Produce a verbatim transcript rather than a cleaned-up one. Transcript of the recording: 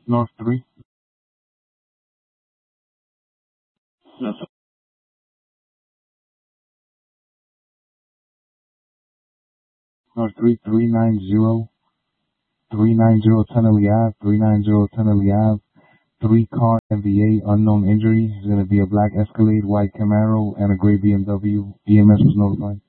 North three. Yes. North three, three nine zero, three nine zero Tennessee Ave, three nine zero Tennessee Ave. Three car M V A, unknown injury. It's going to be a black Escalade, white Camaro, and a gray B M W. E M S was notified.